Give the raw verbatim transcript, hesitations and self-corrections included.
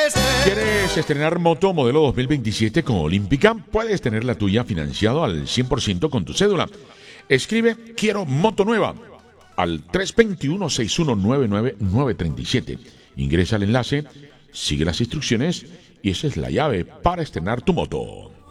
¿Quieres estrenar moto modelo dos mil veintisiete con Olímpica? Puedes tener la tuya financiado al cien por ciento con tu cédula. Escribe "Quiero moto nueva" al tres dos uno, seis uno nueve nueve nueve tres siete. Ingresa al enlace, sigue las instrucciones y esa es la llave para estrenar tu moto.